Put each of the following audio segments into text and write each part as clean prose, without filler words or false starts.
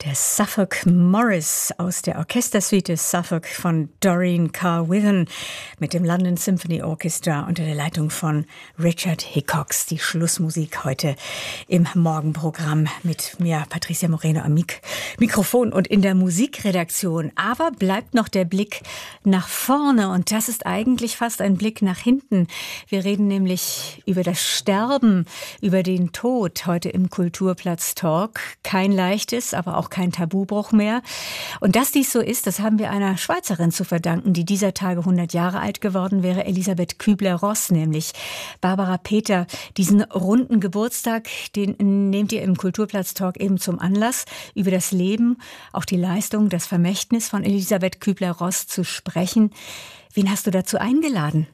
Der Suffolk Morris aus der Orchestersuite Suffolk von Doreen Carr-Withen mit dem London Symphony Orchestra unter der Leitung von Richard Hickox. Die Schlussmusik heute im Morgenprogramm mit mir, Patricia Moreno, am Mikrofon und in der Musikredaktion. Aber bleibt noch der Blick nach vorne und das ist eigentlich fast ein Blick nach hinten. Wir reden nämlich über das Sterben, über den Tod heute im Kulturplatz Talk. Kein leichtes, aber auch kein Tabubruch mehr. Und dass dies so ist, das haben wir einer Schweizerin zu verdanken, die dieser Tage 100 Jahre alt geworden wäre, Elisabeth Kübler-Ross, nämlich Barbara Peter. Diesen runden Geburtstag, den nehmt ihr im Kulturplatz-Talk eben zum Anlass, über das Leben, auch die Leistung, das Vermächtnis von Elisabeth Kübler-Ross zu sprechen. Wen hast du dazu eingeladen?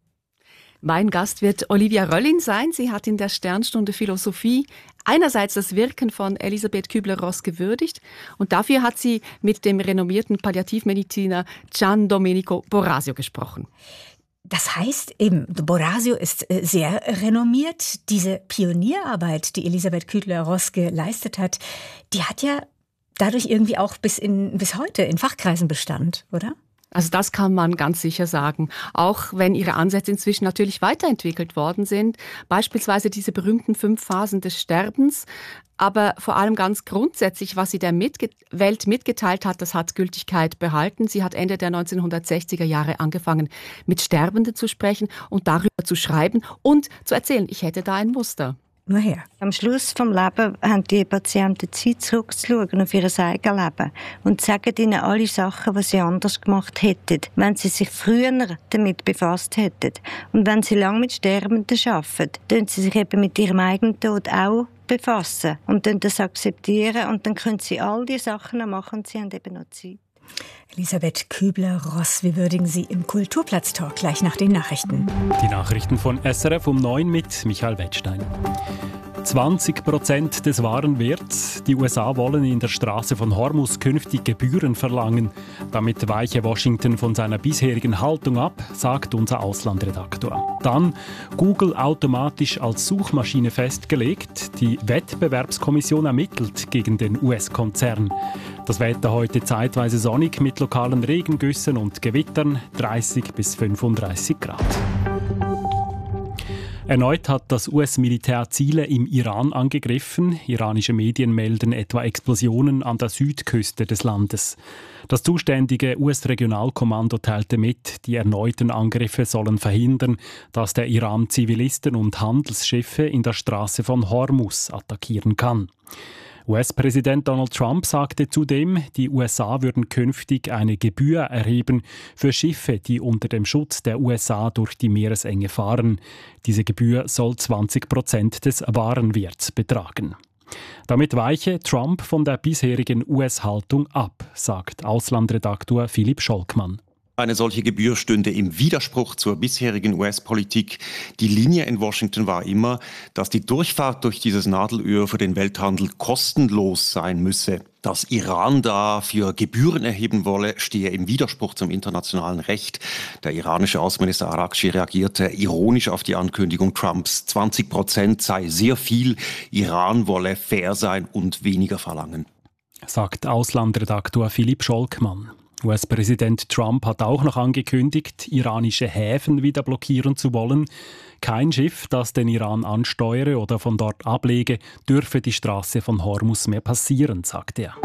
Mein Gast wird Olivia Röllin sein. Sie hat in der Sternstunde Philosophie einerseits das Wirken von Elisabeth Kübler-Ross gewürdigt und dafür hat sie mit dem renommierten Palliativmediziner Gian Domenico Borasio gesprochen. Das heißt eben, Borasio ist sehr renommiert. Diese Pionierarbeit, die Elisabeth Kübler-Ross geleistet hat, die hat ja dadurch irgendwie auch bis heute in Fachkreisen Bestand, oder? Also das kann man ganz sicher sagen, auch wenn ihre Ansätze inzwischen natürlich weiterentwickelt worden sind, beispielsweise diese berühmten 5 Phasen des Sterbens, aber vor allem ganz grundsätzlich, was sie der Welt mitgeteilt hat, das hat Gültigkeit behalten. Sie hat Ende der 1960er Jahre angefangen, mit Sterbenden zu sprechen und darüber zu schreiben und zu erzählen, ich hätte da ein Muster. Nur her. Am Schluss des Lebens haben die Patienten Zeit zurückzuschauen auf ihr eigenes Leben und sagen ihnen alle Sachen, die sie anders gemacht hätten, wenn sie sich früher damit befasst hätten. Und wenn sie lange mit Sterbenden arbeiten, tun sie sich eben mit ihrem eigenen Tod auch befassen und dann das akzeptieren und dann können sie all die Sachen noch machen und sie haben eben noch Zeit. Elisabeth Kübler-Ross, wir würdigen sie im Kulturplatz-Talk gleich nach den Nachrichten. Die Nachrichten von SRF um 9 mit Michael Wettstein. 20% des Warenwerts. Die USA wollen in der Straße von Hormuz künftig Gebühren verlangen. Damit weiche Washington von seiner bisherigen Haltung ab, sagt unser Auslandredaktor. Dann Google automatisch als Suchmaschine festgelegt. Die Wettbewerbskommission ermittelt gegen den US-Konzern. Das Wetter heute zeitweise sonnig mit lokalen Regengüssen und Gewittern, 30 bis 35 Grad. Erneut hat das US-Militär Ziele im Iran angegriffen. Iranische Medien melden etwa Explosionen an der Südküste des Landes. Das zuständige US-Regionalkommando teilte mit, die erneuten Angriffe sollen verhindern, dass der Iran Zivilisten und Handelsschiffe in der Straße von Hormuz attackieren kann. US-Präsident Donald Trump sagte zudem, die USA würden künftig eine Gebühr erheben für Schiffe, die unter dem Schutz der USA durch die Meeresenge fahren. Diese Gebühr soll 20% des Warenwerts betragen. Damit weiche Trump von der bisherigen US-Haltung ab, sagt Auslandredaktor Philipp Scholkmann. Eine solche Gebühr stünde im Widerspruch zur bisherigen US-Politik. Die Linie in Washington war immer, dass die Durchfahrt durch dieses Nadelöhr für den Welthandel kostenlos sein müsse. Dass Iran dafür Gebühren erheben wolle, stehe im Widerspruch zum internationalen Recht. Der iranische Außenminister Araghchi reagierte ironisch auf die Ankündigung Trumps. 20% sei sehr viel. Iran wolle fair sein und weniger verlangen. Sagt Auslandredaktor Philipp Scholkmann. US-Präsident Trump hat auch noch angekündigt, iranische Häfen wieder blockieren zu wollen. Kein Schiff, das den Iran ansteuere oder von dort ablege, dürfe die Straße von Hormuz mehr passieren, sagt er.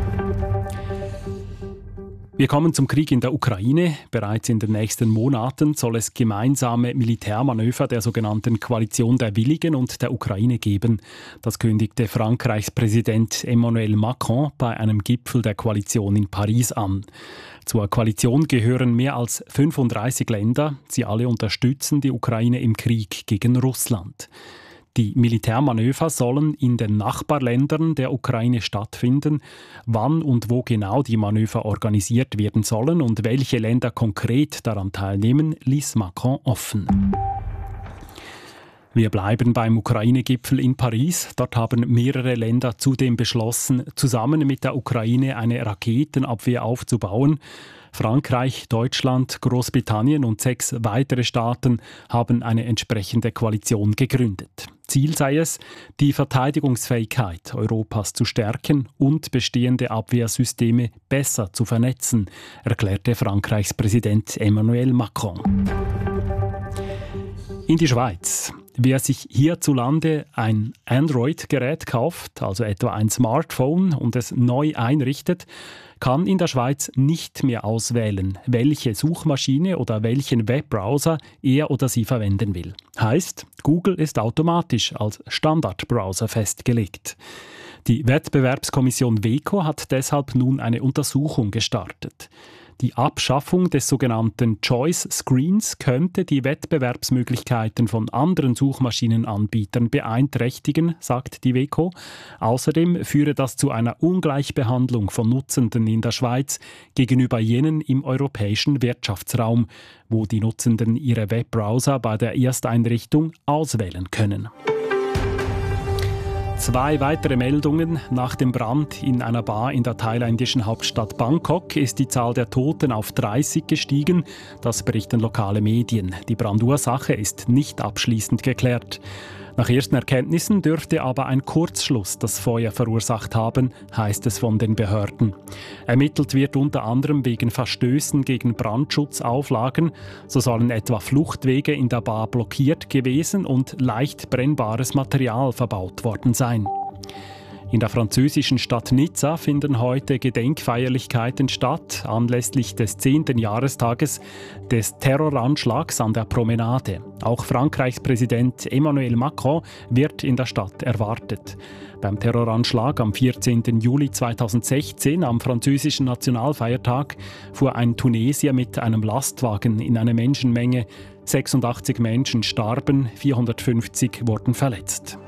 Wir kommen zum Krieg in der Ukraine. Bereits in den nächsten Monaten soll es gemeinsame Militärmanöver der sogenannten Koalition der Willigen und der Ukraine geben. Das kündigte Frankreichs Präsident Emmanuel Macron bei einem Gipfel der Koalition in Paris an. Zur Koalition gehören mehr als 35 Länder. Sie alle unterstützen die Ukraine im Krieg gegen Russland. Die Militärmanöver sollen in den Nachbarländern der Ukraine stattfinden. Wann und wo genau die Manöver organisiert werden sollen und welche Länder konkret daran teilnehmen, ließ Macron offen. Wir bleiben beim Ukraine-Gipfel in Paris. Dort haben mehrere Länder zudem beschlossen, zusammen mit der Ukraine eine Raketenabwehr aufzubauen. Frankreich, Deutschland, Großbritannien und 6 weitere Staaten haben eine entsprechende Koalition gegründet. Ziel sei es, die Verteidigungsfähigkeit Europas zu stärken und bestehende Abwehrsysteme besser zu vernetzen, erklärte Frankreichs Präsident Emmanuel Macron. In die Schweiz. Wer sich hierzulande ein Android-Gerät kauft, also etwa ein Smartphone, und es neu einrichtet, kann in der Schweiz nicht mehr auswählen, welche Suchmaschine oder welchen Webbrowser er oder sie verwenden will. Heißt, Google ist automatisch als Standardbrowser festgelegt. Die Wettbewerbskommission WEKO hat deshalb nun eine Untersuchung gestartet. Die Abschaffung des sogenannten Choice Screens könnte die Wettbewerbsmöglichkeiten von anderen Suchmaschinenanbietern beeinträchtigen, sagt die WEKO. Außerdem führe das zu einer Ungleichbehandlung von Nutzenden in der Schweiz gegenüber jenen im europäischen Wirtschaftsraum, wo die Nutzenden ihre Webbrowser bei der Ersteinrichtung auswählen können. 2 weitere Meldungen. Nach dem Brand in einer Bar in der thailändischen Hauptstadt Bangkok ist die Zahl der Toten auf 30 gestiegen. Das berichten lokale Medien. Die Brandursache ist nicht abschließend geklärt. Nach ersten Erkenntnissen dürfte aber ein Kurzschluss das Feuer verursacht haben, heißt es von den Behörden. Ermittelt wird unter anderem wegen Verstößen gegen Brandschutzauflagen. So sollen etwa Fluchtwege in der Bar blockiert gewesen und leicht brennbares Material verbaut worden sein. In der französischen Stadt Nizza finden heute Gedenkfeierlichkeiten statt, anlässlich des 10. Jahrestages des Terroranschlags an der Promenade. Auch Frankreichs Präsident Emmanuel Macron wird in der Stadt erwartet. Beim Terroranschlag am 14. Juli 2016, am französischen Nationalfeiertag, fuhr ein Tunesier mit einem Lastwagen in eine Menschenmenge. 86 Menschen starben, 450 wurden verletzt.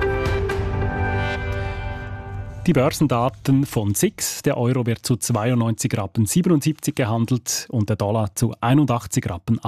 Die Börsendaten von SIX. Der Euro wird zu 92,77 Rappen gehandelt und der Dollar zu 81,48 Rappen.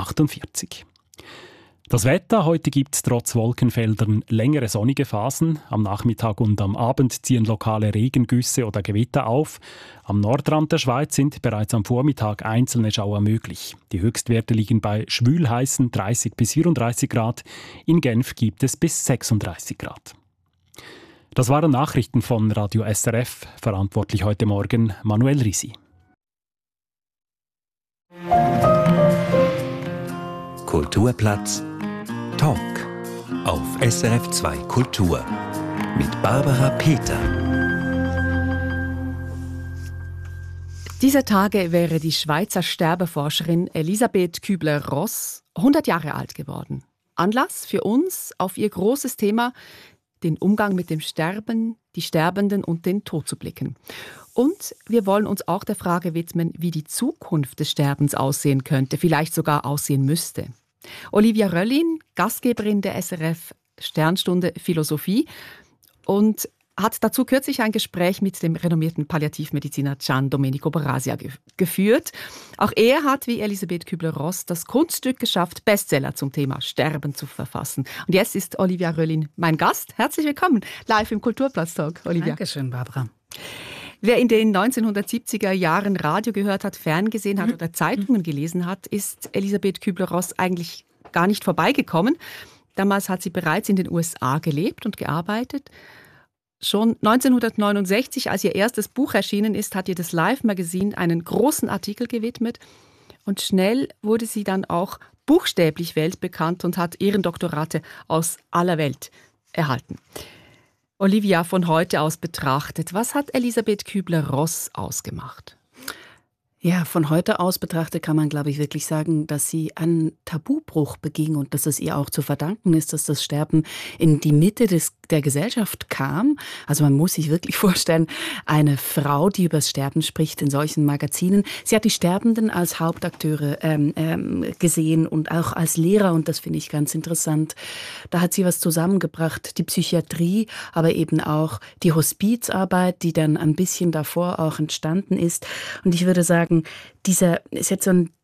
Das Wetter: Heute gibt es trotz Wolkenfeldern längere sonnige Phasen. Am Nachmittag und am Abend ziehen lokale Regengüsse oder Gewitter auf. Am Nordrand der Schweiz sind bereits am Vormittag einzelne Schauer möglich. Die Höchstwerte liegen bei schwülheißen 30 bis 34 Grad. In Genf gibt es bis 36 Grad. Das waren Nachrichten von Radio SRF. Verantwortlich heute Morgen Manuel Risi. Kulturplatz Talk auf SRF 2 Kultur mit Barbara Peter. Dieser Tage wäre die Schweizer Sterbeforscherin Elisabeth Kübler-Ross 100 Jahre alt geworden. Anlass für uns, auf ihr großes Thema den Umgang mit dem Sterben, die Sterbenden und den Tod zu blicken. Und wir wollen uns auch der Frage widmen, wie die Zukunft des Sterbens aussehen könnte, vielleicht sogar aussehen müsste. Olivia Röllin, Gastgeberin der SRF Sternstunde Philosophie, und hat dazu kürzlich ein Gespräch mit dem renommierten Palliativmediziner Gian Domenico Borasia geführt. Auch er hat, wie Elisabeth Kübler-Ross, das Kunststück geschafft, Bestseller zum Thema Sterben zu verfassen. Und jetzt ist Olivia Röllin mein Gast. Herzlich willkommen, live im Kulturplatz-Talk, Olivia. Dankeschön, Barbara. Wer in den 1970er Jahren Radio gehört hat, Ferngesehen hat oder Zeitungen gelesen hat, ist Elisabeth Kübler-Ross eigentlich gar nicht vorbeigekommen. Damals hat sie bereits in den USA gelebt und gearbeitet. Schon 1969, als ihr erstes Buch erschienen ist, hat ihr das Live-Magazin einen großen Artikel gewidmet. Und schnell wurde sie dann auch buchstäblich weltbekannt und hat Ehrendoktorate aus aller Welt erhalten. Olivia, von heute aus betrachtet, was hat Elisabeth Kübler-Ross ausgemacht? Ja, von heute aus betrachtet kann man, glaube ich, wirklich sagen, dass sie einen Tabubruch beging und dass es ihr auch zu verdanken ist, dass das Sterben in die Mitte der Gesellschaft kam. Also man muss sich wirklich vorstellen, eine Frau, die über das Sterben spricht in solchen Magazinen. Sie hat die Sterbenden als Hauptakteure gesehen und auch als Lehrer, und das finde ich ganz interessant. Da hat sie was zusammengebracht, die Psychiatrie, aber eben auch die Hospizarbeit, die dann ein bisschen davor auch entstanden ist. Und ich würde sagen, ist jetzt so ein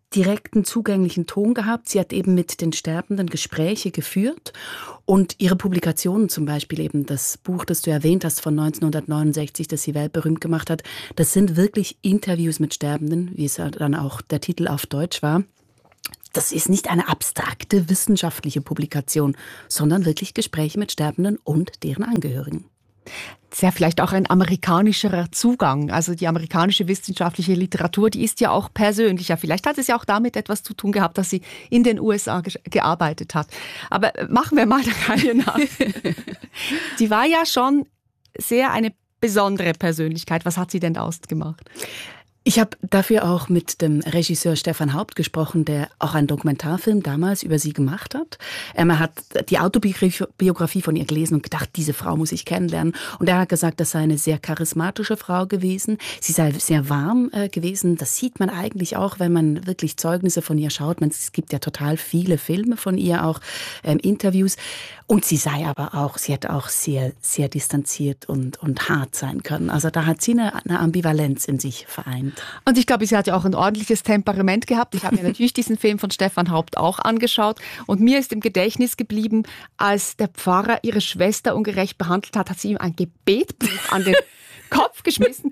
direkten, zugänglichen Ton gehabt. Sie hat eben mit den Sterbenden Gespräche geführt und ihre Publikationen, zum Beispiel eben das Buch, das du erwähnt hast, von 1969, das sie weltberühmt gemacht hat, das sind wirklich Interviews mit Sterbenden, wie es dann auch der Titel auf Deutsch war. Das ist nicht eine abstrakte wissenschaftliche Publikation, sondern wirklich Gespräche mit Sterbenden und deren Angehörigen. Das ist ja vielleicht auch ein amerikanischerer Zugang. Also die amerikanische wissenschaftliche Literatur, die ist ja auch persönlicher. Vielleicht hat es ja auch damit etwas zu tun gehabt, dass sie in den USA gearbeitet hat. Aber machen wir mal der Reihe nach. Sie war ja schon sehr eine besondere Persönlichkeit. Was hat sie denn ausgemacht? Ich habe dafür auch mit dem Regisseur Stefan Haupt gesprochen, der auch einen Dokumentarfilm damals über sie gemacht hat. Er hat die Autobiografie von ihr gelesen und gedacht, diese Frau muss ich kennenlernen. Und er hat gesagt, das sei eine sehr charismatische Frau gewesen. Sie sei sehr warm gewesen. Das sieht man eigentlich auch, wenn man wirklich Zeugnisse von ihr schaut. Es gibt ja total viele Filme von ihr, auch Interviews. Und sie hätte auch sehr, sehr distanziert und hart sein können. Also da hat sie eine Ambivalenz in sich vereint. Und ich glaube, sie hat ja auch ein ordentliches Temperament gehabt. Ich habe mir natürlich diesen Film von Stefan Haupt auch angeschaut. Und mir ist im Gedächtnis geblieben, als der Pfarrer ihre Schwester ungerecht behandelt hat, hat sie ihm ein Gebetbuch an den Kopf geschmissen,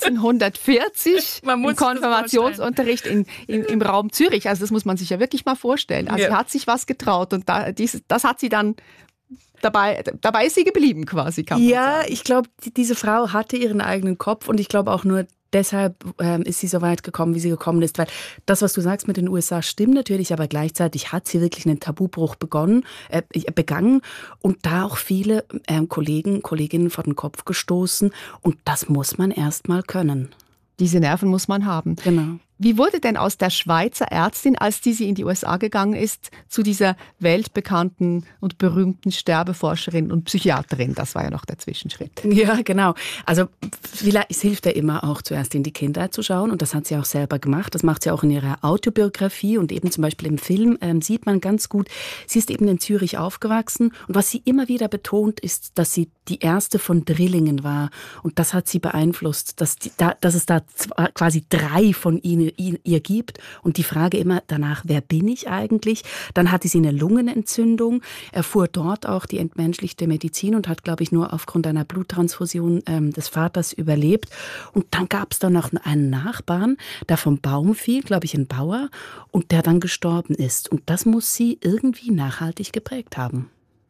1940 im Konfirmationsunterricht im Raum Zürich. Also das muss man sich ja wirklich mal vorstellen. Also sie hat sich was getraut und das hat sie dann... Dabei ist sie geblieben quasi, kann man sagen. Ich glaube, diese Frau hatte ihren eigenen Kopf und ich glaube auch nur deshalb ist sie so weit gekommen, wie sie gekommen ist. Weil das, was du sagst mit den USA, stimmt natürlich, aber gleichzeitig hat sie wirklich einen Tabubruch begangen und da auch viele Kolleginnen vor den Kopf gestoßen. Und das muss man erst mal können. Diese Nerven muss man haben. Genau. Wie wurde denn aus der Schweizer Ärztin, als sie in die USA gegangen ist, zu dieser weltbekannten und berühmten Sterbeforscherin und Psychiaterin? Das war ja noch der Zwischenschritt. Ja, genau. Also es hilft ja immer auch zuerst in die Kindheit zu schauen und das hat sie auch selber gemacht. Das macht sie auch in ihrer Autobiografie und eben zum Beispiel im Film sieht man ganz gut, sie ist eben in Zürich aufgewachsen und was sie immer wieder betont ist, dass sie die erste von Drillingen war und das hat sie beeinflusst, dass es da quasi 3 von ihnen ihr gibt und die Frage immer danach, wer bin ich eigentlich? Dann hatte sie eine Lungenentzündung, erfuhr dort auch die entmenschlichte Medizin und hat, glaube ich, nur aufgrund einer Bluttransfusion des Vaters überlebt. Und dann gab es da noch einen Nachbarn, der vom Baum fiel, glaube ich, ein Bauer, und der dann gestorben ist. Und das muss sie irgendwie nachhaltig geprägt haben.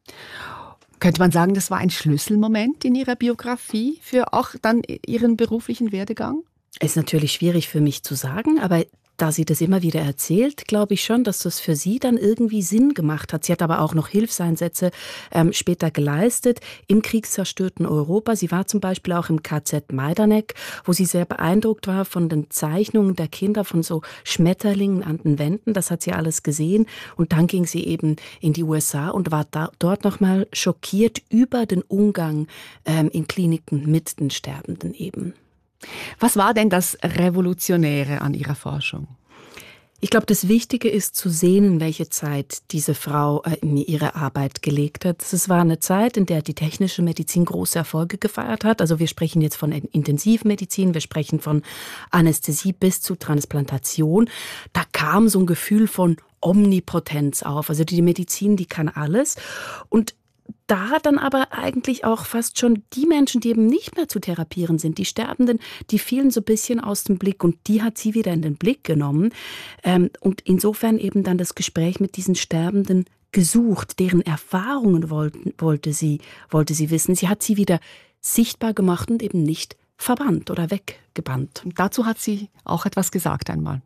Könnte man sagen, das war ein Schlüsselmoment in ihrer Biografie für auch dann ihren beruflichen Werdegang? Ist natürlich schwierig für mich zu sagen, aber da sie das immer wieder erzählt, glaube ich schon, dass das für sie dann irgendwie Sinn gemacht hat. Sie hat aber auch noch Hilfseinsätze später geleistet im kriegszerstörten Europa. Sie war zum Beispiel auch im KZ Majdanek, wo sie sehr beeindruckt war von den Zeichnungen der Kinder, von so Schmetterlingen an den Wänden. Das hat sie alles gesehen. Und dann ging sie eben in die USA und war dort nochmal schockiert über den Umgang in Kliniken mit den Sterbenden eben. Was war denn das Revolutionäre an ihrer Forschung? Ich glaube, das Wichtige ist zu sehen, in welche Zeit diese Frau in ihre Arbeit gelegt hat. Es war eine Zeit, in der die technische Medizin große Erfolge gefeiert hat. Also wir sprechen jetzt von Intensivmedizin, wir sprechen von Anästhesie bis zu Transplantation. Da kam so ein Gefühl von Omnipotenz auf. Also die Medizin, die kann alles. Und da dann aber eigentlich auch fast schon die Menschen, die eben nicht mehr zu therapieren sind, die Sterbenden, die fielen so ein bisschen aus dem Blick und die hat sie wieder in den Blick genommen und insofern eben dann das Gespräch mit diesen Sterbenden gesucht, deren Erfahrungen wollte sie wissen. Sie hat sie wieder sichtbar gemacht und eben nicht verbannt oder weggebannt. Und dazu hat sie auch etwas gesagt einmal.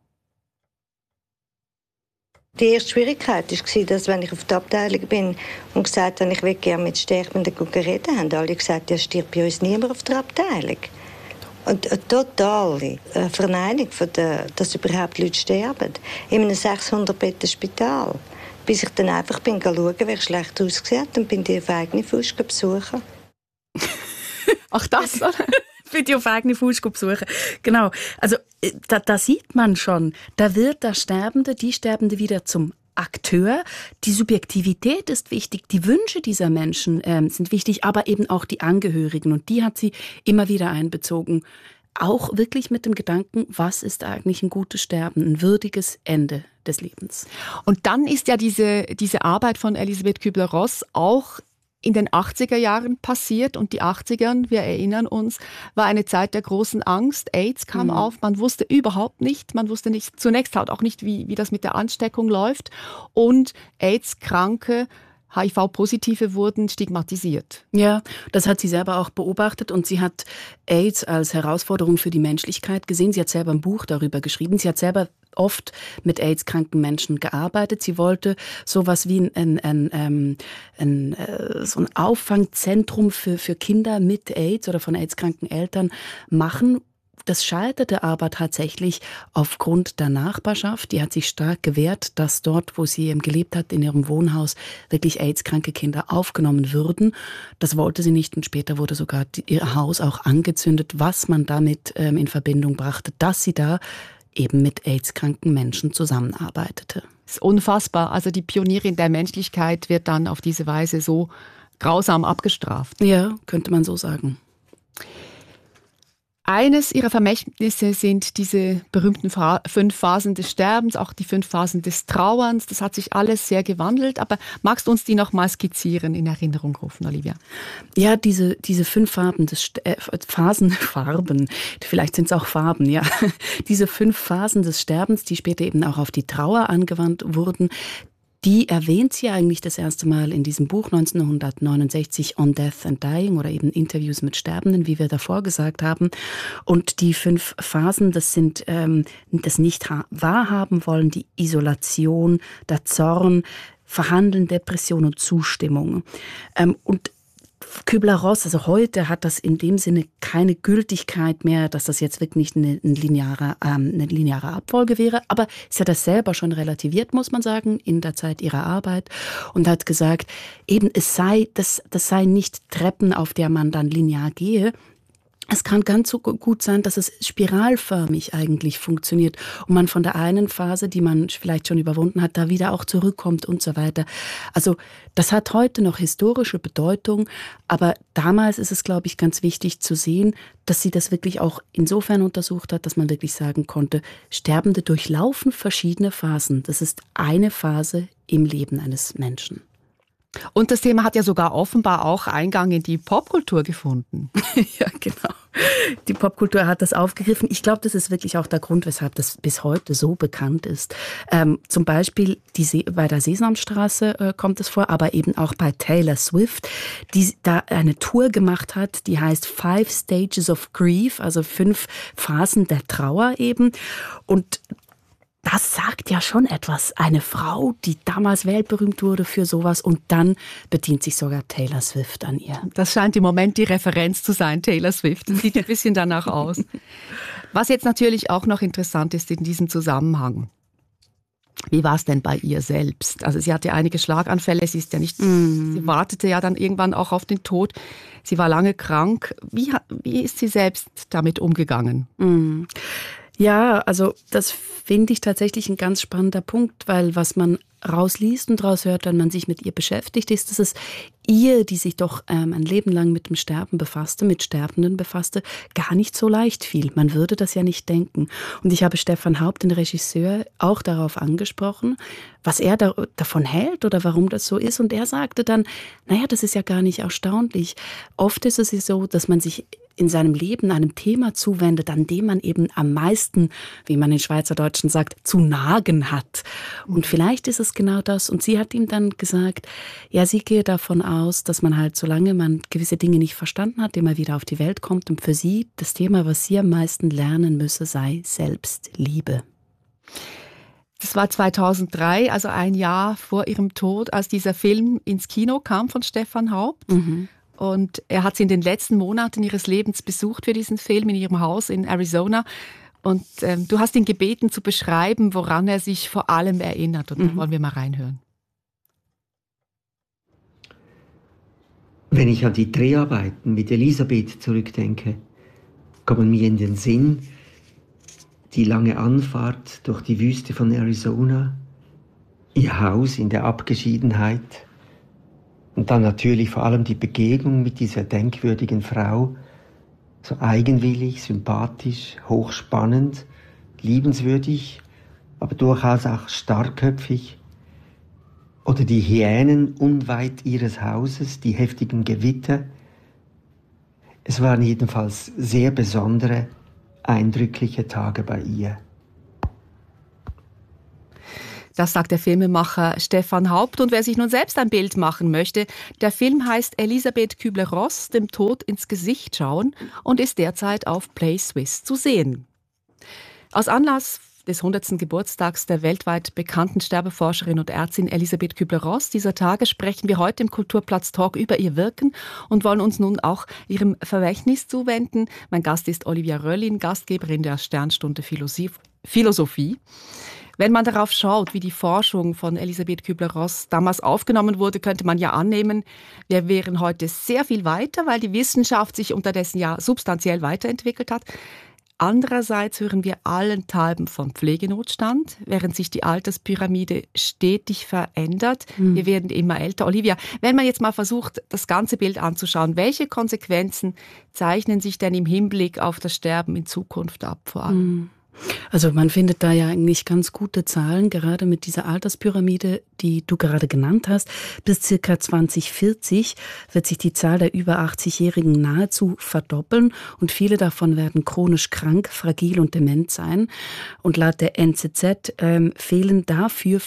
Die erste Schwierigkeit war, dass wenn ich auf der Abteilung bin und gesagt habe, ich will gerne mit Sterbenden reden, haben alle gesagt, ja, stirbt bei uns niemand auf der Abteilung. Und eine totale Verneinung, dass überhaupt Leute sterben. In einem 600-Betten-Spital. Bis ich dann einfach bin schauen, wer schlecht ausgesehen hat, und bin die auf eigene Faust besuchen. Ach das? Für die auf eigene Faust besuchen. Genau. Also da sieht man schon, da wird die Sterbende wieder zum Akteur. Die Subjektivität ist wichtig, die Wünsche dieser Menschen sind wichtig, aber eben auch die Angehörigen. Und die hat sie immer wieder einbezogen. auch wirklich mit dem Gedanken, was ist eigentlich ein gutes Sterben, ein würdiges Ende des Lebens. Und dann ist ja diese Arbeit von Elisabeth Kübler-Ross auch in den 80er Jahren passiert. Und die 80ern, wir erinnern uns, war eine Zeit der großen Angst. AIDS kam auf, man wusste überhaupt nicht, zunächst halt auch nicht, wie das mit der Ansteckung läuft. Und AIDS-Kranke, HIV-Positive wurden stigmatisiert. Ja, das hat sie selber auch beobachtet und sie hat AIDS als Herausforderung für die Menschlichkeit gesehen. Sie hat selber ein Buch darüber geschrieben. Sie hat selber oft mit AIDS-kranken Menschen gearbeitet. Sie wollte sowas wie so ein Auffangzentrum für Kinder mit AIDS oder von AIDS-kranken Eltern machen. Das scheiterte aber tatsächlich aufgrund der Nachbarschaft. Die hat sich stark gewehrt, dass dort, wo sie gelebt hat, in ihrem Wohnhaus, wirklich AIDS-kranke Kinder aufgenommen würden. Das wollte sie nicht und später wurde sogar ihr Haus auch angezündet, was man damit in Verbindung brachte, dass sie da eben mit AIDS-kranken Menschen zusammenarbeitete. Das ist unfassbar. Also die Pionierin der Menschlichkeit wird dann auf diese Weise so grausam abgestraft. Ja, könnte man so sagen. Eines ihrer Vermächtnisse sind diese berühmten 5 Phasen des Sterbens, auch die 5 Phasen des Trauerns. Das hat sich alles sehr gewandelt. Aber magst du uns die noch mal skizzieren, in Erinnerung rufen, Olivia? Ja, diese 5 Farben Farben, vielleicht sind es auch Farben, ja. Diese 5 Phasen des Sterbens, die später eben auch auf die Trauer angewandt wurden, die erwähnt sie eigentlich das erste Mal in diesem Buch 1969 On Death and Dying oder eben Interviews mit Sterbenden, wie wir davor gesagt haben. Und die 5 Phasen, das sind das nicht wahrhaben wollen, die Isolation, der Zorn, Verhandeln, Depression und Zustimmung. Und Kübler-Ross, also heute hat das in dem Sinne keine Gültigkeit mehr, dass das jetzt wirklich eine lineare Abfolge wäre. Aber sie hat das selber schon relativiert, muss man sagen, in der Zeit ihrer Arbeit und hat gesagt, eben das sei nicht Treppen, auf der man dann linear gehe. Es kann ganz so gut sein, dass es spiralförmig eigentlich funktioniert und man von der einen Phase, die man vielleicht schon überwunden hat, da wieder auch zurückkommt und so weiter. Also das hat heute noch historische Bedeutung, aber damals ist es, glaube ich, ganz wichtig zu sehen, dass sie das wirklich auch insofern untersucht hat, dass man wirklich sagen konnte, Sterbende durchlaufen verschiedene Phasen. Das ist eine Phase im Leben eines Menschen. Und das Thema hat ja sogar offenbar auch Eingang in die Popkultur gefunden. Ja, genau. Die Popkultur hat das aufgegriffen. Ich glaube, das ist wirklich auch der Grund, weshalb das bis heute so bekannt ist. Zum Beispiel bei der Sesamstraße kommt es vor, aber eben auch bei Taylor Swift, die da eine Tour gemacht hat, die heißt 5 Stages of Grief, also 5 Phasen der Trauer eben. Und das sagt ja schon etwas. Eine Frau, die damals weltberühmt wurde für sowas und dann bedient sich sogar Taylor Swift an ihr. Das scheint im Moment die Referenz zu sein, Taylor Swift. Das sieht ein bisschen danach aus. Was jetzt natürlich auch noch interessant ist in diesem Zusammenhang. Wie war es denn bei ihr selbst? Also sie hatte einige Schlaganfälle, sie wartete ja dann irgendwann auch auf den Tod. Sie war lange krank. Wie ist sie selbst damit umgegangen? Ja, also das finde ich tatsächlich ein ganz spannender Punkt, weil was man rausliest und raushört, wenn man sich mit ihr beschäftigt, ist, dass es ihr, die sich doch ein Leben lang mit dem Sterben befasste, mit Sterbenden befasste, gar nicht so leicht fiel. Man würde das ja nicht denken. Und ich habe Stefan Haupt, den Regisseur, auch darauf angesprochen, was er davon hält oder warum das so ist. Und er sagte dann, naja, das ist ja gar nicht erstaunlich. Oft ist es so, dass man sich in seinem Leben einem Thema zuwendet, an dem man eben am meisten, wie man in Schweizerdeutschen sagt, zu nagen hat. Und vielleicht ist es genau das. Und sie hat ihm dann gesagt, ja, sie gehe davon aus, dass man halt, solange man gewisse Dinge nicht verstanden hat, immer wieder auf die Welt kommt. Und für sie das Thema, was sie am meisten lernen müsse, sei Selbstliebe. Das war 2003, also ein Jahr vor ihrem Tod, als dieser Film ins Kino kam von Stefan Haupt. Und er hat sie in den letzten Monaten ihres Lebens besucht für diesen Film in ihrem Haus in Arizona. Und du hast ihn gebeten zu beschreiben, woran er sich vor allem erinnert. Und da wollen wir mal reinhören. Wenn ich an die Dreharbeiten mit Elisabeth zurückdenke, kommen mir in den Sinn die lange Anfahrt durch die Wüste von Arizona, ihr Haus in der Abgeschiedenheit und dann natürlich vor allem die Begegnung mit dieser denkwürdigen Frau, so eigenwillig, sympathisch, hochspannend, liebenswürdig, aber durchaus auch starkköpfig. Oder die Hyänen unweit ihres Hauses, die heftigen Gewitter. Es waren jedenfalls sehr besondere, eindrückliche Tage bei ihr. Das sagt der Filmemacher Stefan Haupt. Und wer sich nun selbst ein Bild machen möchte, der Film heißt Elisabeth Kübler-Ross, dem Tod ins Gesicht schauen und ist derzeit auf Play Swiss zu sehen. Aus Anlass des 100. Geburtstags der weltweit bekannten Sterbeforscherin und Ärztin Elisabeth Kübler-Ross dieser Tage sprechen wir heute im Kulturplatz Talk über ihr Wirken und wollen uns nun auch ihrem Vermächtnis zuwenden. Mein Gast ist Olivia Röllin, Gastgeberin der Sternstunde Philosophie. Wenn man darauf schaut, wie die Forschung von Elisabeth Kübler-Ross damals aufgenommen wurde, könnte man ja annehmen, wir wären heute sehr viel weiter, weil die Wissenschaft sich unterdessen ja substanziell weiterentwickelt hat. Andererseits hören wir allenthalben von Pflegenotstand, während sich die Alterspyramide stetig verändert. Wir werden immer älter. Olivia, wenn man jetzt mal versucht, das ganze Bild anzuschauen, welche Konsequenzen zeichnen sich denn im Hinblick auf das Sterben in Zukunft ab vor allem? Also man findet da ja eigentlich ganz gute Zahlen, gerade mit dieser Alterspyramide, die du gerade genannt hast. Bis ca. 2040 wird sich die Zahl der über 80-Jährigen nahezu verdoppeln und viele davon werden chronisch krank, fragil und dement sein. Und laut der NZZ fehlen dafür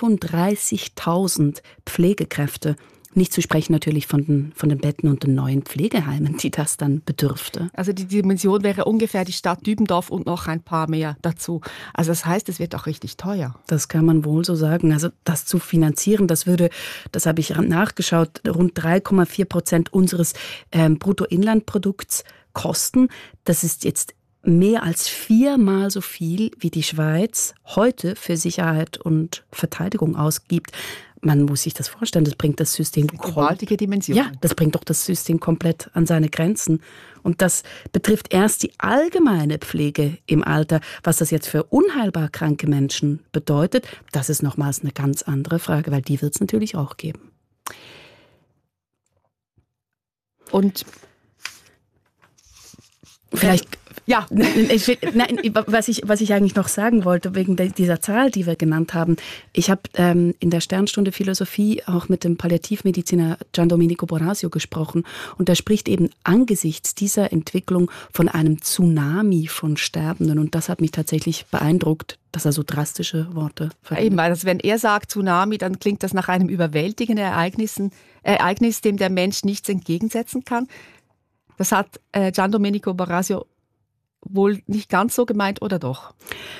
35.000 Pflegekräfte. Nicht zu sprechen natürlich von den Betten und den neuen Pflegeheimen, die das dann bedürfte. Also die Dimension wäre ungefähr die Stadt Dübendorf und noch ein paar mehr dazu. Also das heißt, es wird auch richtig teuer. Das kann man wohl so sagen. Also das zu finanzieren, das habe ich nachgeschaut, rund 3,4% unseres Bruttoinlandprodukts kosten. Das ist jetzt mehr als 4-mal so viel, wie die Schweiz heute für Sicherheit und Verteidigung ausgibt. Man muss sich das vorstellen, das bringt das System gewaltige Dimension. Ja, das bringt doch das System komplett an seine Grenzen. Und das betrifft erst die allgemeine Pflege im Alter. Was das jetzt für unheilbar kranke Menschen bedeutet, das ist nochmals eine ganz andere Frage, weil die wird es natürlich auch geben. Und vielleicht... Ja, was ich eigentlich noch sagen wollte, wegen dieser Zahl, die wir genannt haben. Ich habe in der Sternstunde Philosophie auch mit dem Palliativmediziner Gian Domenico Borasio gesprochen. Und er spricht eben angesichts dieser Entwicklung von einem Tsunami von Sterbenden. Und das hat mich tatsächlich beeindruckt, dass er so drastische Worte verwendet. Eben, also wenn er sagt Tsunami, dann klingt das nach einem überwältigenden Ereignis, dem der Mensch nichts entgegensetzen kann. Das hat Gian Domenico Borasio wohl nicht ganz so gemeint, oder doch?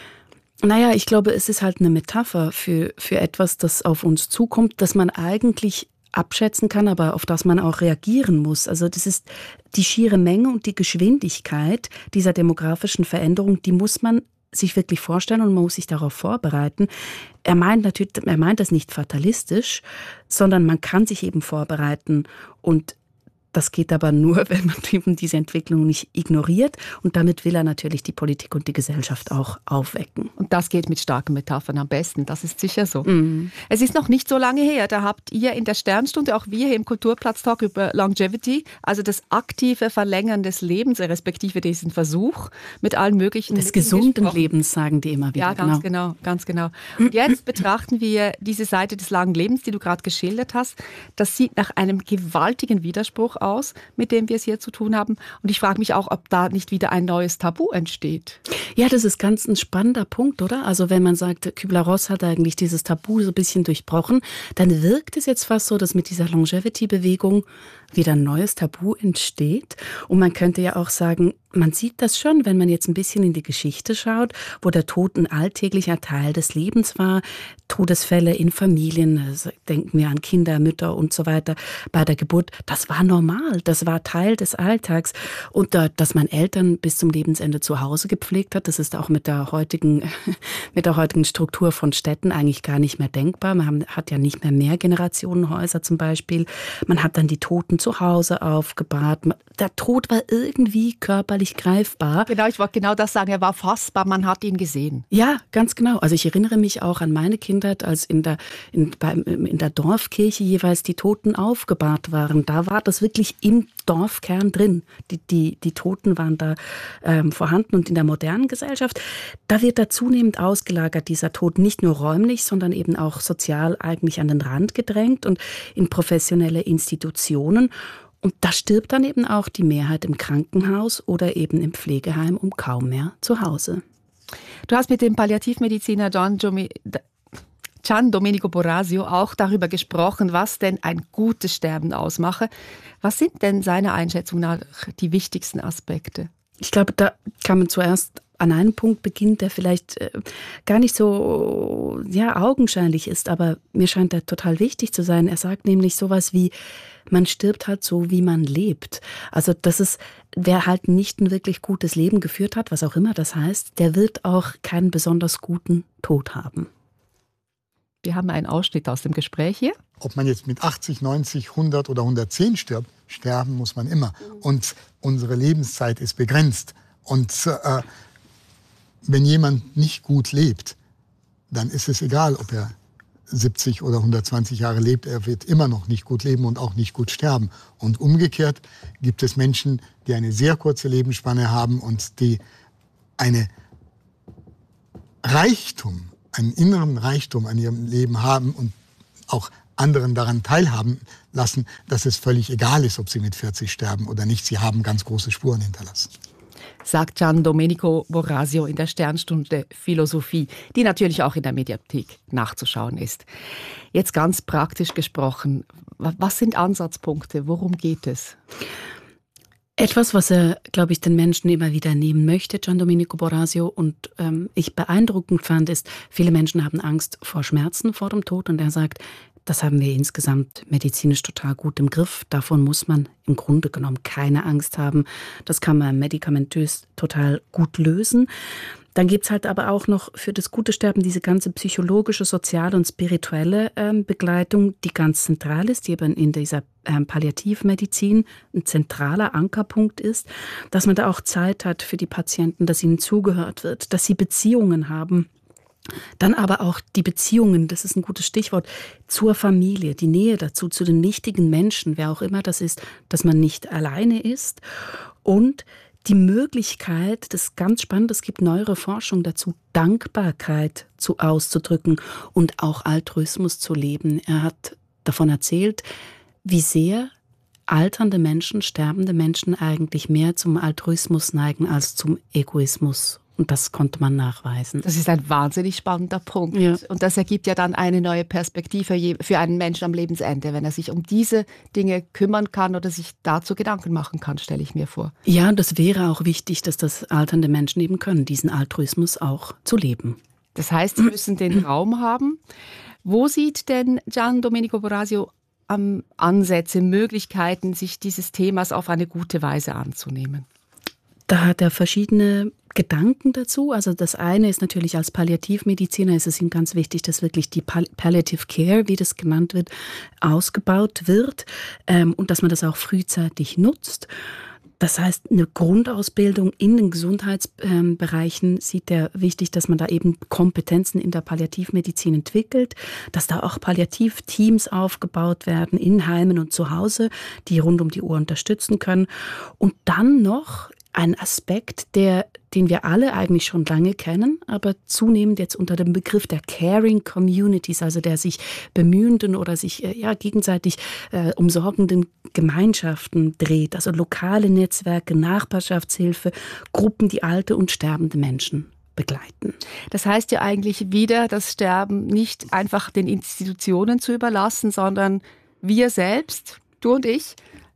Naja, ich glaube, es ist halt eine Metapher für etwas, das auf uns zukommt, das man eigentlich abschätzen kann, aber auf das man auch reagieren muss. Also das ist die schiere Menge und die Geschwindigkeit dieser demografischen Veränderung, die muss man sich wirklich vorstellen und man muss sich darauf vorbereiten. Er meint das nicht fatalistisch, sondern man kann sich eben vorbereiten und das geht aber nur, wenn man eben diese Entwicklung nicht ignoriert. Und damit will er natürlich die Politik und die Gesellschaft auch aufwecken. Und das geht mit starken Metaphern am besten, das ist sicher so. Es ist noch nicht so lange her, da habt ihr in der Sternstunde, auch wir hier im Kulturplatz-Talk über Longevity, also das aktive Verlängern des Lebens, respektive diesen Versuch mit allen möglichen... Des gesunden Lebens, sagen die immer wieder. Ja, ganz genau. Und jetzt betrachten wir diese Seite des langen Lebens, die du gerade geschildert hast. Das sieht nach einem gewaltigen Widerspruch aus, mit dem wir es hier zu tun haben. Und ich frage mich auch, ob da nicht wieder ein neues Tabu entsteht. Ja, das ist ganz ein spannender Punkt, oder? Also wenn man sagt, Kübler-Ross hat eigentlich dieses Tabu so ein bisschen durchbrochen, dann wirkt es jetzt fast so, dass mit dieser Longevity-Bewegung wieder ein neues Tabu entsteht. Und man könnte ja auch sagen, man sieht das schon, wenn man jetzt ein bisschen in die Geschichte schaut, wo der Tod ein alltäglicher Teil des Lebens war. Todesfälle in Familien, also denken wir an Kinder, Mütter und so weiter bei der Geburt. Das war normal, das war Teil des Alltags. Und dass man Eltern bis zum Lebensende zu Hause gepflegt hat, das ist auch mit der heutigen Struktur von Städten eigentlich gar nicht mehr denkbar. Man hat ja nicht mehr Generationenhäuser zum Beispiel. Man hat dann die Toten zu Hause aufgebahrt. Der Tod war irgendwie körperlich greifbar. Genau, ich wollte genau das sagen. Er war fassbar, man hat ihn gesehen. Ja, ganz genau. Also ich erinnere mich auch an meine Kindheit, als in der Dorfkirche jeweils die Toten aufgebahrt waren. Da war das wirklich im Dorfkern drin. Die Toten waren da vorhanden. Und in der modernen Gesellschaft, da wird da zunehmend ausgelagert, dieser Tod, nicht nur räumlich, sondern eben auch sozial eigentlich an den Rand gedrängt und in professionelle Institutionen. Und da stirbt dann eben auch die Mehrheit im Krankenhaus oder eben im Pflegeheim und kaum mehr zu Hause. Du hast mit dem Palliativmediziner Gian Domenico Borasio auch darüber gesprochen, was denn ein gutes Sterben ausmache. Was sind denn seiner Einschätzung nach die wichtigsten Aspekte? Ich glaube, da kann man zuerst an einem Punkt beginnen, der vielleicht gar nicht so augenscheinlich ist, aber mir scheint er total wichtig zu sein. Er sagt nämlich sowas wie, man stirbt halt so, wie man lebt. Also wer halt nicht ein wirklich gutes Leben geführt hat, was auch immer das heißt, der wird auch keinen besonders guten Tod haben. Wir haben einen Ausschnitt aus dem Gespräch hier. Ob man jetzt mit 80, 90, 100 oder 110 stirbt, sterben muss man immer. Und unsere Lebenszeit ist begrenzt. Und wenn jemand nicht gut lebt, dann ist es egal, ob er 70 oder 120 Jahre lebt, er wird immer noch nicht gut leben und auch nicht gut sterben. Und umgekehrt gibt es Menschen, die eine sehr kurze Lebensspanne haben und die einen inneren Reichtum an ihrem Leben haben und auch anderen daran teilhaben lassen, dass es völlig egal ist, ob sie mit 40 sterben oder nicht. Sie haben ganz große Spuren hinterlassen. Sagt Gian Domenico Borasio in der Sternstunde Philosophie, die natürlich auch in der Mediathek nachzuschauen ist. Jetzt ganz praktisch gesprochen, was sind Ansatzpunkte? Worum geht es? Etwas, was er, glaube ich, den Menschen immer wieder nehmen möchte, Gian Domenico Borasio, und ich beeindruckend fand, ist, viele Menschen haben Angst vor Schmerzen vor dem Tod, und er sagt, das haben wir insgesamt medizinisch total gut im Griff. Davon muss man im Grunde genommen keine Angst haben. Das kann man medikamentös total gut lösen. Dann gibt es halt aber auch noch für das gute Sterben diese ganze psychologische, soziale und spirituelle Begleitung, die ganz zentral ist, die eben in dieser Palliativmedizin ein zentraler Ankerpunkt ist, dass man da auch Zeit hat für die Patienten, dass ihnen zugehört wird, dass sie Beziehungen haben. Dann aber auch die Beziehungen, das ist ein gutes Stichwort, zur Familie, die Nähe dazu, zu den wichtigen Menschen, wer auch immer das ist, dass man nicht alleine ist. Und die Möglichkeit, das ist ganz spannend, es gibt neuere Forschung dazu, Dankbarkeit auszudrücken und auch Altruismus zu leben. Er hat davon erzählt, wie sehr alternde Menschen, sterbende Menschen eigentlich mehr zum Altruismus neigen als zum Egoismus. Und das konnte man nachweisen. Das ist ein wahnsinnig spannender Punkt. Ja. Und das ergibt ja dann eine neue Perspektive für einen Menschen am Lebensende, wenn er sich um diese Dinge kümmern kann oder sich dazu Gedanken machen kann, stelle ich mir vor. Ja, das wäre auch wichtig, dass das alternde Menschen eben können, diesen Altruismus auch zu leben. Das heißt, sie müssen den Raum haben. Wo sieht denn Gian Domenico Borasio Ansätze, Möglichkeiten, sich dieses Themas auf eine gute Weise anzunehmen? Da hat er verschiedene Gedanken dazu. Also das eine ist natürlich, als Palliativmediziner ist es ihm ganz wichtig, dass wirklich die Palliative Care, wie das genannt wird, ausgebaut wird und dass man das auch frühzeitig nutzt. Das heißt, eine Grundausbildung in den Gesundheitsbereichen sieht er wichtig, dass man da eben Kompetenzen in der Palliativmedizin entwickelt, dass da auch Palliativteams aufgebaut werden in Heimen und zu Hause, die rund um die Uhr unterstützen können. Und dann noch ein Aspekt, den wir alle eigentlich schon lange kennen, aber zunehmend jetzt unter dem Begriff der Caring Communities, also der sich bemühenden oder sich gegenseitig umsorgenden Gemeinschaften dreht, also lokale Netzwerke, Nachbarschaftshilfe, Gruppen, die alte und sterbende Menschen begleiten. Das heißt ja eigentlich wieder, das Sterben nicht einfach den Institutionen zu überlassen, sondern wir selbst, du und ich,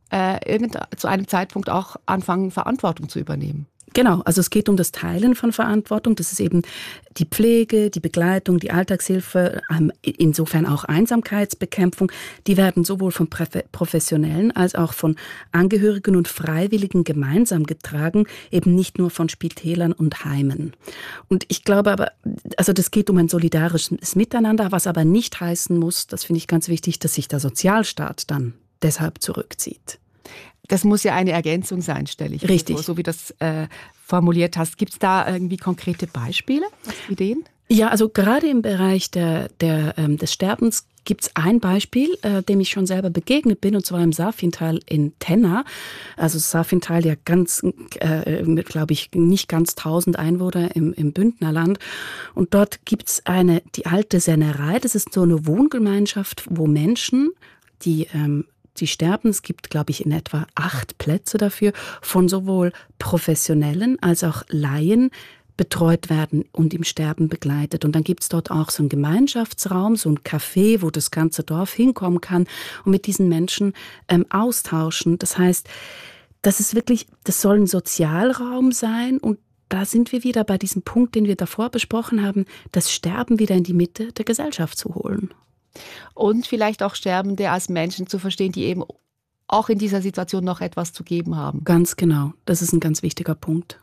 zu einem Zeitpunkt auch anfangen, Verantwortung zu übernehmen. Genau, also es geht um das Teilen von Verantwortung. Das ist eben die Pflege, die Begleitung, die Alltagshilfe, insofern auch Einsamkeitsbekämpfung. Die werden sowohl von Professionellen als auch von Angehörigen und Freiwilligen gemeinsam getragen, eben nicht nur von Spitälern und Heimen. Und ich glaube aber, also das geht um ein solidarisches Miteinander, was aber nicht heißen muss, das finde ich ganz wichtig, dass sich der Sozialstaat dann deshalb zurückzieht. Das muss ja eine Ergänzung sein, stelle ich Richtig. vor, so wie du das formuliert hast. Gibt es da irgendwie konkrete Beispiele, Ideen? Ja, also gerade im Bereich des Sterbens gibt es ein Beispiel, dem ich schon selber begegnet bin, und zwar im Safintal in Tenna. Also Safintal, ja ganz, glaube ich, nicht ganz 1000 Einwohner im Bündnerland. Und dort gibt es die alte Sennerei. Das ist so eine Wohngemeinschaft, wo Menschen, die sterben, es gibt, glaube ich, in etwa 8 Plätze dafür, von sowohl Professionellen als auch Laien betreut werden und im Sterben begleitet. Und dann gibt es dort auch so einen Gemeinschaftsraum, so ein Café, wo das ganze Dorf hinkommen kann und mit diesen Menschen austauschen. Das heißt, das soll ein Sozialraum sein, und da sind wir wieder bei diesem Punkt, den wir davor besprochen haben, das Sterben wieder in die Mitte der Gesellschaft zu holen. Und vielleicht auch Sterbende als Menschen zu verstehen, die eben auch in dieser Situation noch etwas zu geben haben. Ganz genau, das ist ein ganz wichtiger Punkt.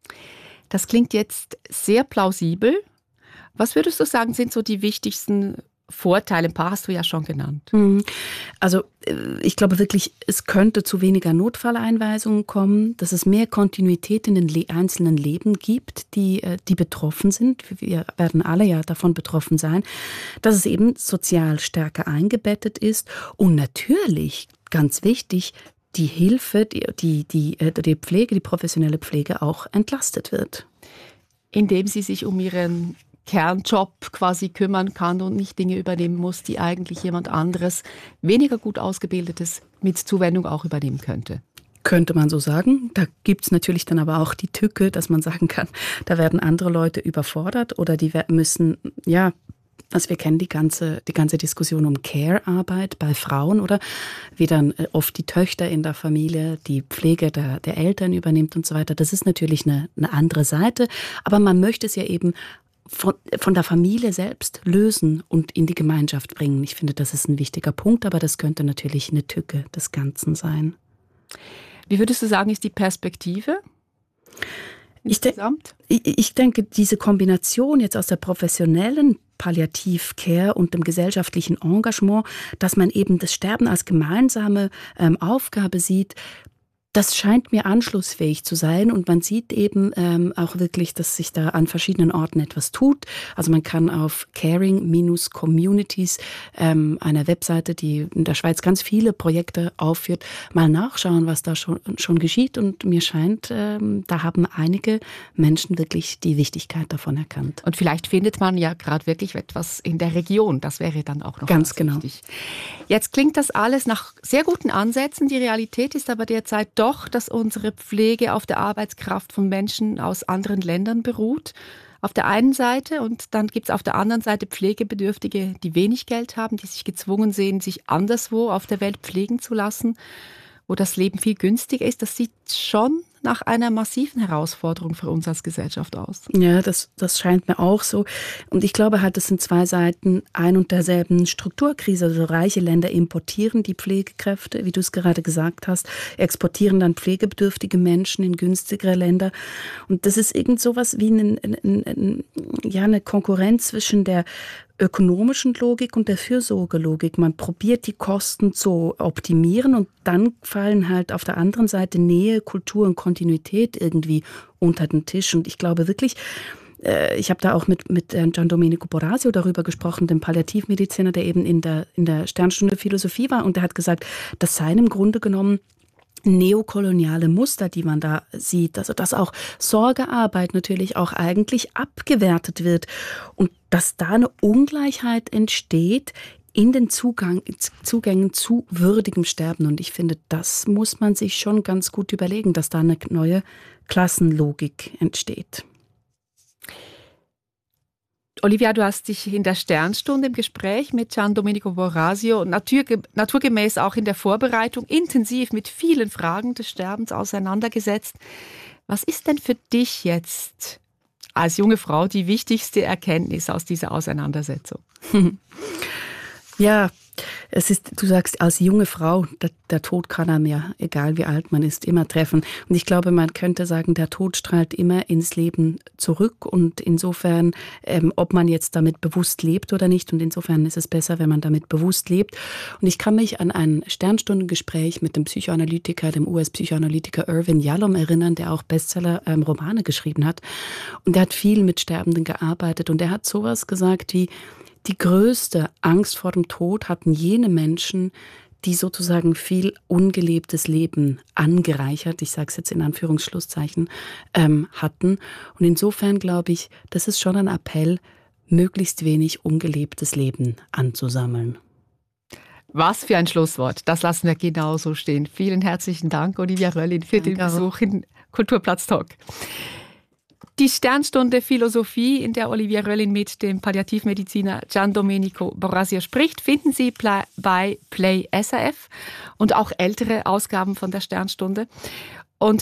Das klingt jetzt sehr plausibel. Was würdest du sagen, sind so die wichtigsten Vorteile? Ein paar hast du ja schon genannt. Also ich glaube wirklich, es könnte zu weniger Notfalleinweisungen kommen, dass es mehr Kontinuität in den einzelnen Leben gibt, die betroffen sind. Wir werden alle ja davon betroffen sein, dass es eben sozial stärker eingebettet ist und natürlich, ganz wichtig, die Hilfe, die Pflege, die professionelle Pflege auch entlastet wird. Indem sie sich um ihren Kernjob quasi kümmern kann und nicht Dinge übernehmen muss, die eigentlich jemand anderes, weniger gut ausgebildetes, mit Zuwendung auch übernehmen könnte. Könnte man so sagen. Da gibt es natürlich dann aber auch die Tücke, dass man sagen kann, da werden andere Leute überfordert oder die müssen, ja, also wir kennen die ganze Diskussion um Care-Arbeit bei Frauen, oder wie dann oft die Töchter in der Familie die Pflege der Eltern übernimmt und so weiter. Das ist natürlich eine andere Seite, aber man möchte es ja eben von der Familie selbst lösen und in die Gemeinschaft bringen. Ich finde, das ist ein wichtiger Punkt, aber das könnte natürlich eine Tücke des Ganzen sein. Wie würdest du sagen, ist die Perspektive? Ich denke, diese Kombination jetzt aus der professionellen Palliativ-Care und dem gesellschaftlichen Engagement, dass man eben das Sterben als gemeinsame Aufgabe sieht, das scheint mir anschlussfähig zu sein, und man sieht eben auch wirklich, dass sich da an verschiedenen Orten etwas tut. Also man kann auf Caring-Communities, einer Webseite, die in der Schweiz ganz viele Projekte aufführt, mal nachschauen, was da schon geschieht, und mir scheint, da haben einige Menschen wirklich die Wichtigkeit davon erkannt. Und vielleicht findet man ja gerade wirklich etwas in der Region, das wäre dann auch noch ganz genau wichtig. Jetzt klingt das alles nach sehr guten Ansätzen, die Realität ist aber derzeit doch, dass unsere Pflege auf der Arbeitskraft von Menschen aus anderen Ländern beruht. Auf der einen Seite, und dann gibt es auf der anderen Seite Pflegebedürftige, die wenig Geld haben, die sich gezwungen sehen, sich anderswo auf der Welt pflegen zu lassen, wo das Leben viel günstiger ist. Das sieht schon nach einer massiven Herausforderung für uns als Gesellschaft aus. Ja, das scheint mir auch so. Und ich glaube halt, das sind zwei Seiten ein und derselben Strukturkrise. Also reiche Länder importieren die Pflegekräfte, wie du es gerade gesagt hast, exportieren dann pflegebedürftige Menschen in günstigere Länder. Und das ist irgend sowas wie eine Konkurrenz zwischen der ökonomischen Logik und der Fürsorgelogik. Man probiert die Kosten zu optimieren, und dann fallen halt auf der anderen Seite Nähe, Kultur und Kontinuität irgendwie unter den Tisch. Und ich glaube wirklich, ich habe da auch mit Gian Domenico Borasio darüber gesprochen, dem Palliativmediziner, der eben in der Sternstunde Philosophie war, und der hat gesagt, das seien im Grunde genommen neokoloniale Muster, die man da sieht. Also dass auch Sorgearbeit natürlich auch eigentlich abgewertet wird und dass da eine Ungleichheit entsteht in den Zugängen zu würdigem Sterben. Und ich finde, das muss man sich schon ganz gut überlegen, dass da eine neue Klassenlogik entsteht. Olivia, du hast dich in der Sternstunde im Gespräch mit Gian Domenico Borasio naturgemäß auch in der Vorbereitung intensiv mit vielen Fragen des Sterbens auseinandergesetzt. Was ist denn für dich jetzt als junge Frau die wichtigste Erkenntnis aus dieser Auseinandersetzung? Ja, Du sagst, als junge Frau, der Tod kann einem ja, egal wie alt man ist, immer treffen. Und ich glaube, man könnte sagen, der Tod strahlt immer ins Leben zurück. Und insofern, ob man jetzt damit bewusst lebt oder nicht, und insofern ist es besser, wenn man damit bewusst lebt. Und ich kann mich an ein Sternstundengespräch mit dem Psychoanalytiker, dem US-Psychoanalytiker Irvin Yalom erinnern, der auch Bestseller-Romane geschrieben hat. Und der hat viel mit Sterbenden gearbeitet. Und er hat sowas gesagt wie: Die größte Angst vor dem Tod hatten jene Menschen, die sozusagen viel ungelebtes Leben angereichert, ich sage es jetzt in Anführungsschlusszeichen, hatten. Und insofern glaube ich, das ist schon ein Appell, möglichst wenig ungelebtes Leben anzusammeln. Was für ein Schlusswort. Das lassen wir genauso stehen. Vielen herzlichen Dank, Olivia Röllin, für den Besuch in Kulturplatz Talk. Die Sternstunde Philosophie, in der Olivia Röllin mit dem Palliativmediziner Gian Domenico Borrasio spricht, finden Sie bei Play SRF und auch ältere Ausgaben von der Sternstunde.